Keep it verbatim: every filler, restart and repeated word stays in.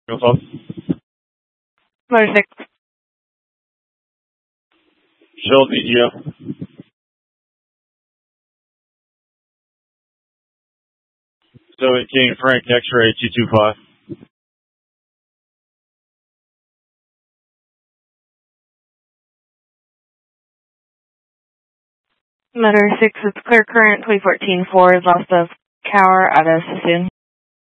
Go call. Motor six. She'll meet you. Zoe King, Frank, X-ray two two five. Motor six, it's clear current, twenty fourteen Ford, lost of Cower out of Sassoon.